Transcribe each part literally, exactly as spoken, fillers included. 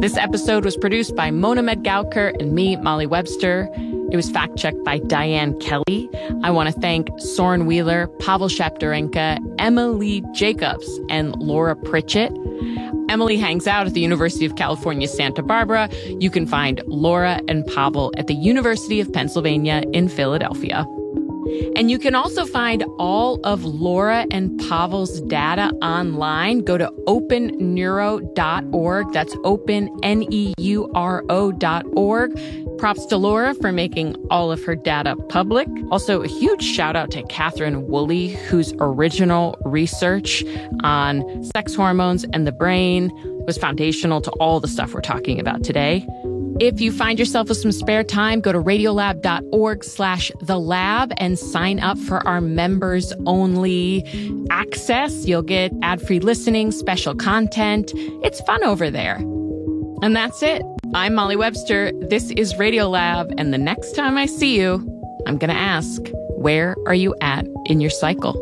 This episode was produced by Mona Medgaukar and me, Molly Webster. It was fact-checked by Diane Kelly. I want to thank Soren Wheeler, Pavel Shaptarenka, Emily Jacobs, and Laura Pritchett. Emily hangs out at the University of California, Santa Barbara. You can find Laura and Pavel at the University of Pennsylvania in Philadelphia. And you can also find all of Laura and Pavel's data online. Go to open neuro dot org. That's open, N E U R O dot org. Props to Laura for making all of her data public. Also, a huge shout out to Catherine Woolley, whose original research on sex hormones and the brain was foundational to all the stuff we're talking about today. If you find yourself with some spare time, go to radiolab dot org slash the lab and sign up for our members only access. You'll get ad-free listening, special content. It's fun over there. And that's it. I'm Molly Webster. This is Radiolab. And the next time I see you, I'm going to ask, where are you at in your cycle?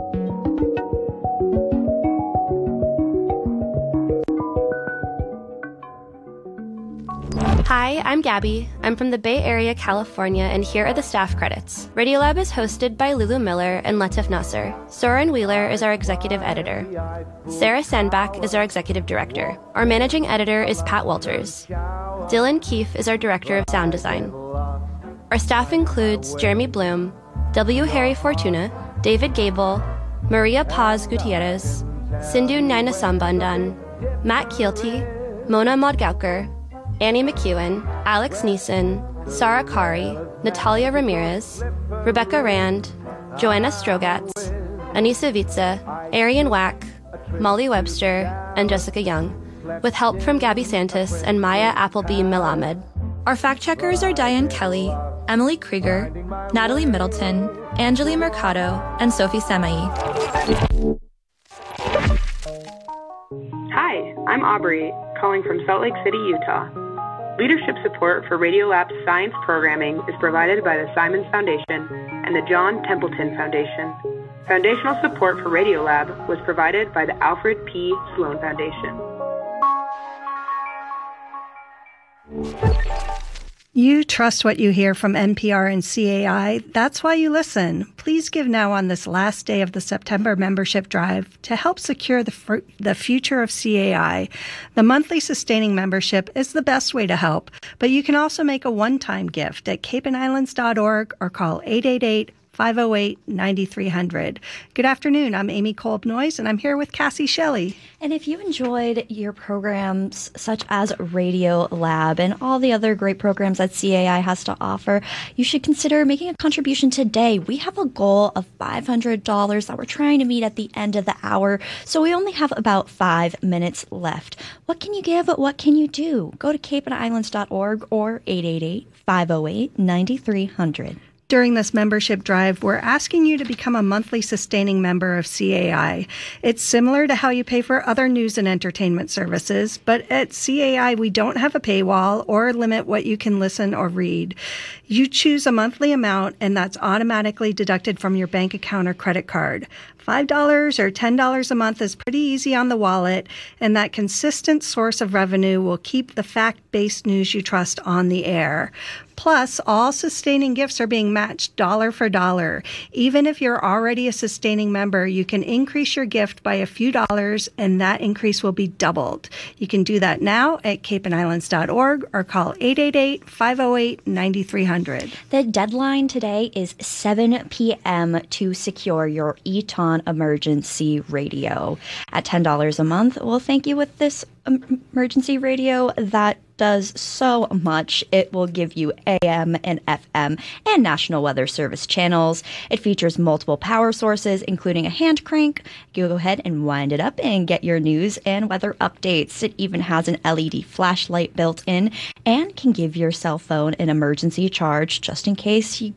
Hi, I'm Gabby. I'm from the Bay Area, California, and here are the staff credits. Radiolab is hosted by Lulu Miller and Latif Nasser. Soren Wheeler is our executive editor. Sarah Sandbach is our executive director. Our managing editor is Pat Walters. Dylan Keefe is our director of sound design. Our staff includes Jeremy Bloom, W. Harry Fortuna, David Gable, Maria Paz Gutierrez, Sindhu Nainasambandan, Matt Keelty, Mona Medgaukar, Annie McEwen, Alex Neeson, Sarah Kari, Natalia Ramirez, Rebecca Rand, Joanna Strogatz, Anissa Vitsa, Arian Wack, Molly Webster, and Jessica Young, with help from Gabby Santis and Maya Appleby Melamed. Our fact-checkers are Diane Kelly, Emily Krieger, Natalie Middleton, Anjali Mercado, and Sophie Samai. Hi, I'm Aubrey, calling from Salt Lake City, Utah. Leadership support for Radiolab's science programming is provided by the Simons Foundation and the John Templeton Foundation. Foundational support for Radiolab was provided by the Alfred P. Sloan Foundation. You trust what you hear from N P R and C A I. That's why you listen. Please give now on this last day of the September membership drive to help secure the f- the future of C A I. The monthly sustaining membership is the best way to help, but you can also make a one-time gift at cape and islands dot org or call eight eight eight, five oh eight, nine three hundred. Good afternoon. I'm Amy Kolb-Noyes, and I'm here with Cassie Shelley. And if you enjoyed your programs such as Radio Lab and all the other great programs that C A I has to offer, you should consider making a contribution today. We have a goal of five hundred dollars that we're trying to meet at the end of the hour, so we only have about five minutes left. What can you give? What can you do? Go to cape and islands dot org or eight eight eight, five oh eight, nine three hundred. During this membership drive, we're asking you to become a monthly sustaining member of C A I. It's similar to how you pay for other news and entertainment services, but at C A I, we don't have a paywall or limit what you can listen or read. You choose a monthly amount, and that's automatically deducted from your bank account or credit card. five dollars or ten dollars a month is pretty easy on the wallet, and that consistent source of revenue will keep the fact-based news you trust on the air. Plus, all sustaining gifts are being matched dollar for dollar. Even if you're already a sustaining member, you can increase your gift by a few dollars, and that increase will be doubled. You can do that now at cape and islands dot org or call eight eight eight, five oh eight, nine three hundred. The deadline today is seven p.m. to secure your Eton Emergency Radio. At ten dollars a month, we'll thank you with this emergency radio that does so much. It will give you A M and F M and National Weather Service channels. It features multiple power sources, including a hand crank. You go ahead and wind it up and get your news and weather updates. It even has an L E D flashlight built in and can give your cell phone an emergency charge just in case you get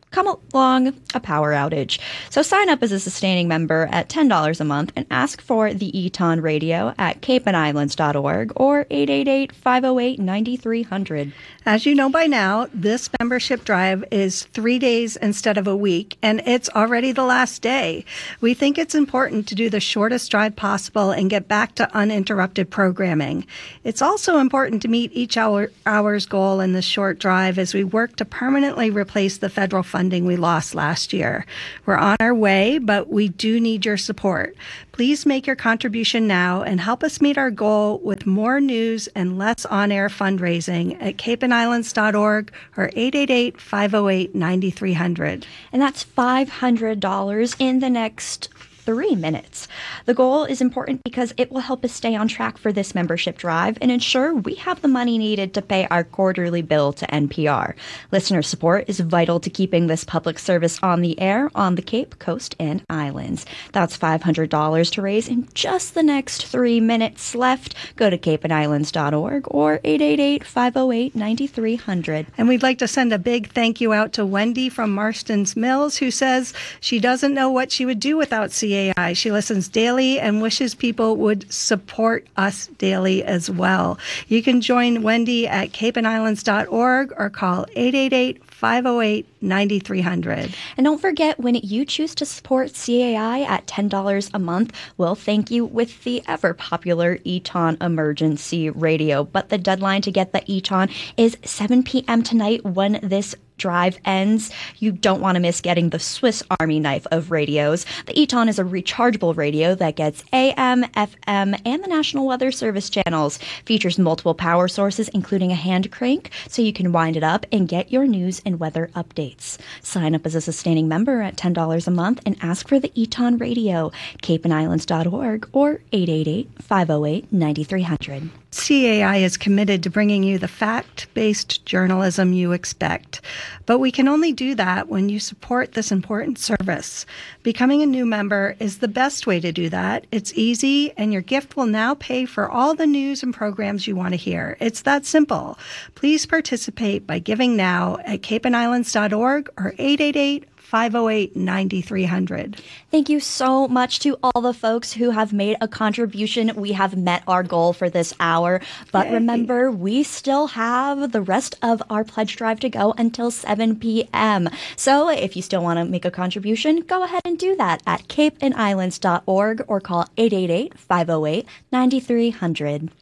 come along a power outage. So sign up as a sustaining member at ten dollars a month and ask for the Eton Radio at cape and islands dot org or eight eight eight, five oh eight, nine three hundred. As you know by now, this membership drive is three days instead of a week, and it's already the last day. We think it's important to do the shortest drive possible and get back to uninterrupted programming. It's also important to meet each hour, hour's goal in this short drive as we work to permanently replace the federal funding we lost last year. We're on our way, but we do need your support. Please make your contribution now and help us meet our goal with more news and less on-air fundraising at cape and islands dot org or eight eight eight, five oh eight, nine three hundred. And that's five hundred dollars in the next three minutes. The goal is important because it will help us stay on track for this membership drive and ensure we have the money needed to pay our quarterly bill to N P R. Listener support is vital to keeping this public service on the air on the Cape, Coast, and Islands. That's five hundred dollars to raise in just the next three minutes left. Go to cape and islands dot org or eight eight eight, five oh eight, nine three hundred. And we'd like to send a big thank you out to Wendy from Marston's Mills, who says she doesn't know what she would do without C A I. She listens daily and wishes people would support us daily as well. You can join Wendy at cape and islands dot org or call eight eight eight, five oh eight, nine three hundred. And don't forget, when you choose to support C A I at ten dollars a month, we'll thank you with the ever-popular Eton Emergency Radio. But the deadline to get the Eton is seven p.m. tonight when this drive ends. You don't want to miss getting the Swiss Army knife of radios. The Eton is a rechargeable radio that gets A M, F M, and the National Weather Service channels. Features multiple power sources, including a hand crank, so you can wind it up and get your news and weather updates. Sign up as a sustaining member at ten dollars a month and ask for the Eton Radio, cape and islands dot org or eight eight eight, five oh eight, nine three hundred. C A I is committed to bringing you the fact-based journalism you expect. But we can only do that when you support this important service. Becoming a new member is the best way to do that. It's easy, and your gift will now pay for all the news and programs you want to hear. It's that simple. Please participate by giving now at cape and islands dot org or eight eight eight, five oh eight, nine three hundred. Thank you so much to all the folks who have made a contribution. We have met our goal for this hour. But Yay. Remember, we still have the rest of our pledge drive to go until seven p.m. So if you still want to make a contribution, go ahead and do that at cape and islands dot org or call eight eight eight, five oh eight, nine three hundred.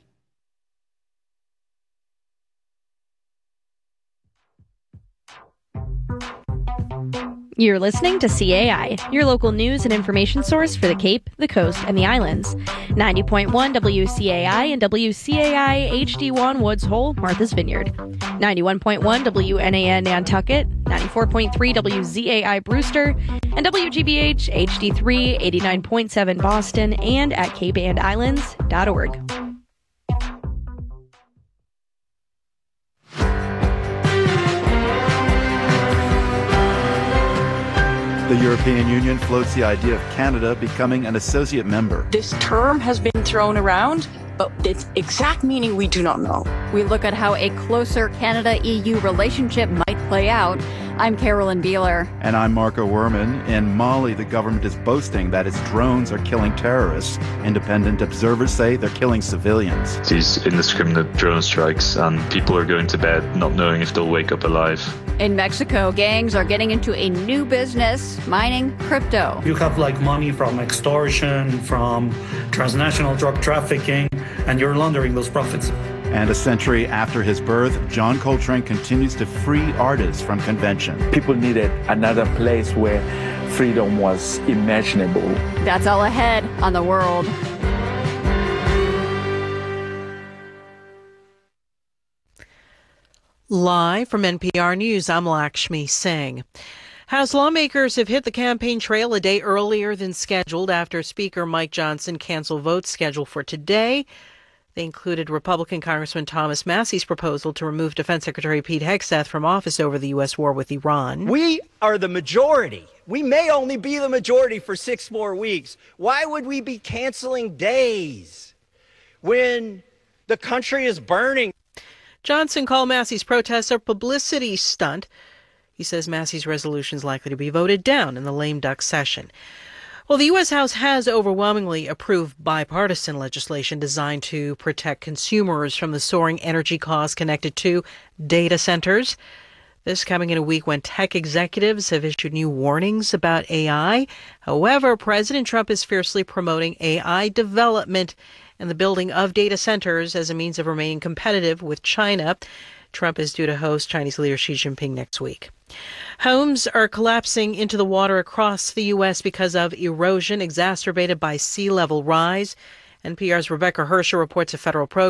You're listening to C A I, your local news and information source for the Cape, the Coast, and the Islands. ninety point one W C A I and W C A I H D one Woods Hole, Martha's Vineyard. ninety-one point one W N A N Nantucket, ninety-four point three W Z A I Brewster, and W G B H H D three, eighty-nine point seven Boston, and at cape and islands dot org. The European Union floats the idea of Canada becoming an associate member. This term has been thrown around, but its exact meaning we do not know. We look at how a closer Canada-E U relationship might play out. I'm Carolyn Beeler. And I'm Marco Werman. In Mali, the government is boasting that its drones are killing terrorists. Independent observers say they're killing civilians. These indiscriminate drone strikes, and people are going to bed not knowing if they'll wake up alive. In Mexico, gangs are getting into a new business, mining crypto. You have like money from extortion, from transnational drug trafficking, and you're laundering those profits. And a century after his birth, John Coltrane continues to free artists from convention. People needed another place where freedom was imaginable. That's all ahead on The World. Live from N P R News, I'm Lakshmi Singh. House lawmakers have hit the campaign trail a day earlier than scheduled after Speaker Mike Johnson canceled votes scheduled for today. They included Republican Congressman Thomas Massey's proposal to remove Defense Secretary Pete Hegseth from office over the U S war with Iran. We are the majority. We may only be the majority for six more weeks. Why would we be canceling days when the country is burning? Johnson called Massey's protests a publicity stunt. He says Massey's resolution is likely to be voted down in the lame duck session. Well, the U S. House has overwhelmingly approved bipartisan legislation designed to protect consumers from the soaring energy costs connected to data centers. This coming in a week when tech executives have issued new warnings about A I. However, President Trump is fiercely promoting A I development and the building of data centers as a means of remaining competitive with China. Trump is due to host Chinese leader Xi Jinping next week. Homes are collapsing into the water across the U S because of erosion exacerbated by sea level rise. N P R's Rebecca Hersher reports a federal program